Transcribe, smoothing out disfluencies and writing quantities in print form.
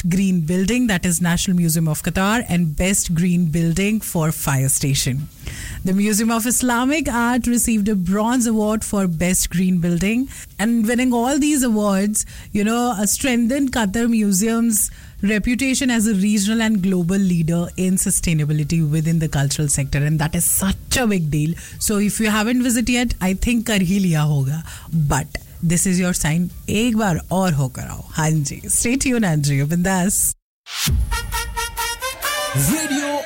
Green Building, that is National Museum of Qatar, and Best Green Building for Fire Station. The Museum of Islamic Art received a bronze award for Best Green Building, and winning all these awards, strengthened Qatar Museum's reputation as a regional and global leader in sustainability within the cultural sector, and that is such a big deal. So if you haven't visited yet, I think कर ही लिया होगा, but this is your sign, एक बार और होकर आओ. हाँ जी, stay tuned, Andrew Bindas. Radio